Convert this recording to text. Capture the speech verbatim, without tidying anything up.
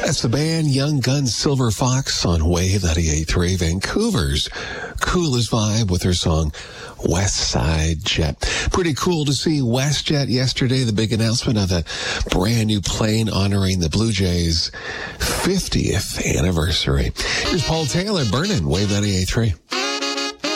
That's the band Young Guns Silver Fox on Wave ninety-eight point three, Vancouver's coolest vibe with their song West Side Jet. Pretty cool to see WestJet yesterday, the big announcement of a brand new plane honoring the Blue Jays' fiftieth anniversary. Here's Paul Taylor, Burnin', Wave ninety-eight point three.